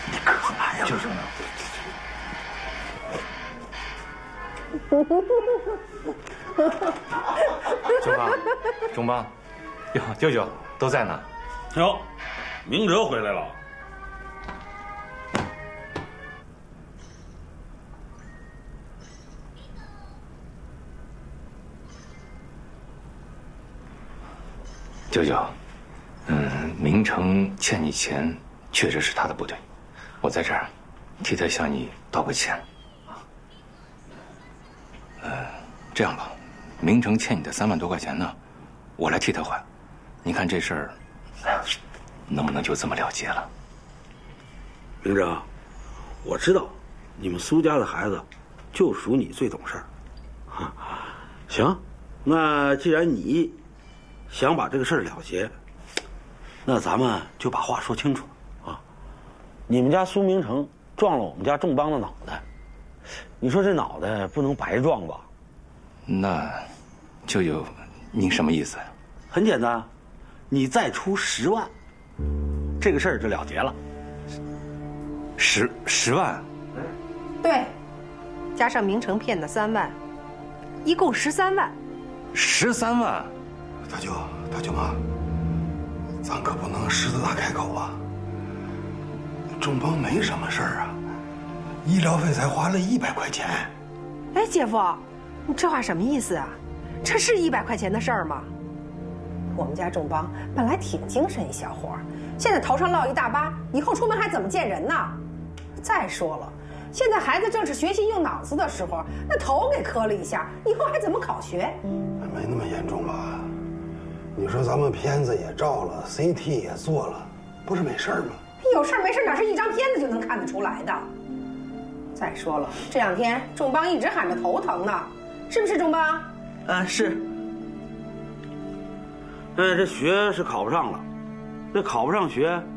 你可来呀！就是中邦，哟，舅舅都在呢。 哟，明哲回来了。 舅舅，明成欠你钱，确实是他的不对，我在这儿替他向你道个歉。这样吧，明成欠你的3万多块钱呢，我来替他还。你看这事儿，能不能就这么了结了？ 明哲，我知道，你们苏家的孩子，就属你最懂事儿。行，那既然你想把这个事儿了结，那咱们就把话说清楚啊！你们家苏明成撞了我们家仲邦的脑袋，你说这脑袋不能白撞吧？ 那，舅舅，您什么意思呀？ 很简单，你再出10万，这个事儿就了结了。 10万？ 对，加上明成骗的3万，一共13万。 13万？ 大舅妈，咱可不能狮子大开口啊！仲邦没什么事儿啊，医疗费才花了100块钱。 哎，姐夫，你这话什么意思啊？这是100块钱的事儿吗？我们家仲邦本来挺精神一小伙，现在头上落一大疤，以后出门还怎么见人呢？再说了，现在孩子正是学习用脑子的时候，那头给磕了一下，以后还怎么考学？ 没那么严重吧？你说咱们片子也照了 ，CT 也做了，不是没事儿吗？ 有事儿没事哪是一张片子就能看得出来的？再说了，这2天仲邦一直喊着头疼呢，是不是仲邦？ 是。这学是考不上了，这考不上学，